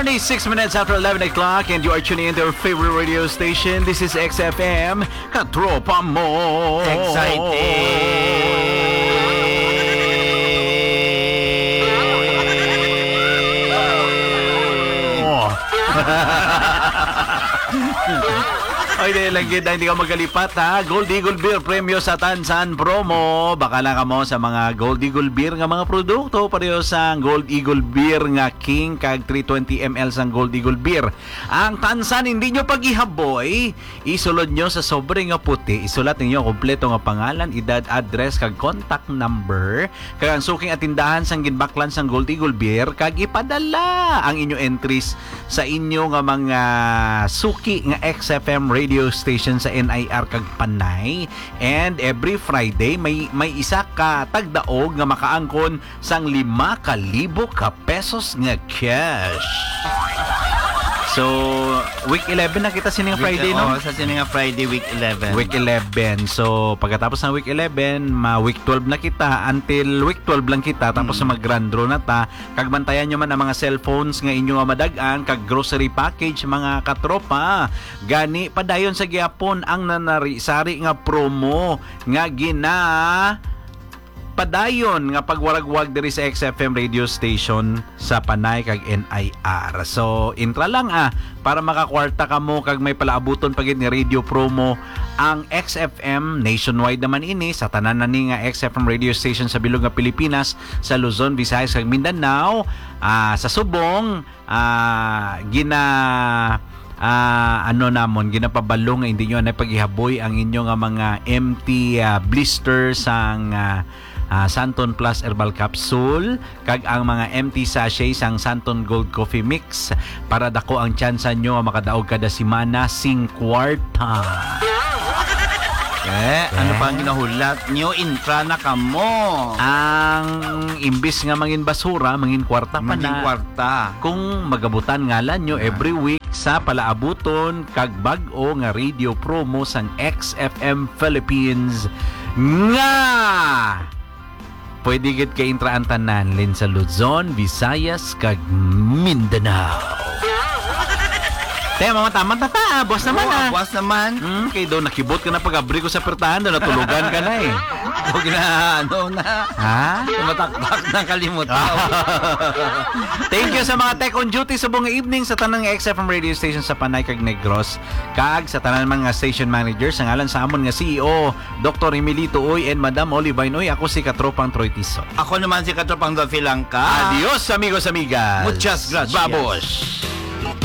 26 minutes after 11 o'clock and you are tuning in to your favorite radio station. This is XFM, Katropa Mo. Ay, nilagyan na hindi ka magkalipat ha. Gold Eagle Beer Premyo sa Tansan Promo. Baka lang ka mo sa mga Gold Eagle Beer nga mga produkto. Pareho sa Gold Eagle Beer nga King kag 320 ml sang Gold Eagle Beer. Ang Tansan hindi nyo pag-ihaboy. Isulod nyo sa sobre nga puti. Isulat ninyo kompleto nga pangalan, edad, address kag contact number. Kag ang suking atindahan sang ginbaklan sang Gold Eagle Beer. Kag ipadala ang inyo entries sa inyo nga mga suki nga XFM radio station sa NIR kag Panay. And every Friday may isa ka tagdaog nga makaangkon sang 5,000 ka pesos nga cash. So, week 11 na kita sining Friday, no? Sa sining Friday, week 11. Week 11. So, pagkatapos ng week 11, week 12 na kita. Until week 12 lang kita. Tapos mag-grand draw na ta. Kag bantayan nyo man ang mga cellphones nga inyo nga madagan. Kag grocery package, mga katropa. Gani, padayon sa gyapon ang nanari-sari nga promo nga padayon nga pagwaragwag diri sa XFM radio station sa Panay kag NIR. So, intra lang para makakwarta ka mo kag may palaabuton pagid ni radio promo ang XFM nationwide naman ini sa tanan na ni nga XFM radio station sa bilog nga Pilipinas, sa Luzon, Visayas kag Mindanao, sa Subong, ginapabalong nga hindi nyo na paghihaboy ang inyo nga mga empty blister sang Santon Plus Herbal Capsule kag ang mga empty sachet sang Santon Gold Coffee Mix para dako ang tsansa nyo nga makadaog kada semana 50. Ano pa ang ginahulat nyo? Intra na ka mo. Ang imbis nga mangin basura, mangin kwarta pa Mangin na. kwarta. Kung magabutan ngalan nyo every week sa palaabuton kag bag-o nga radio promo sang XFM Philippines nga pwede gid kay intraan tanan lin sa Luzon, Visayas kag Mindanao. Te, mama tama tata, boss naman Boss naman. Kay daw nakibot ka na pag-abri ko sa pertahan, daw natulugan ka na eh. Huwag na, Ha? tumataktak na kalimutan. Thank you sa mga tech on duty sa buong evening sa tanang XFM radio station sa Panay kag Negros. Kag sa tanang mga station managers, ang alan sa amon nga CEO, Dr. Emilito Uy and Madam Olivine Uy. Ako si Katropang Troy Tiso. Ako naman si Katropang Dolphy Langka. Adios amigos amigas. Muchas gracias. Babos.